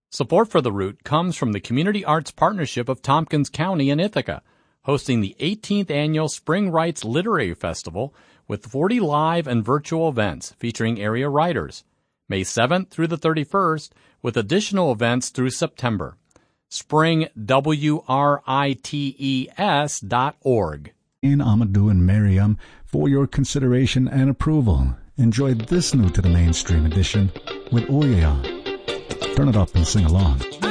Support for The Root comes from the Community Arts Partnership of Tompkins County in Ithaca, hosting the 18th Annual Spring Writes Literary Festival with 40 live and virtual events featuring area writers, May 7th through the 31st, with additional events through September. springwrites.org. Amadou and Miriam, for your consideration and approval, enjoy this new to the mainstream edition with Oya. Turn it up and sing along.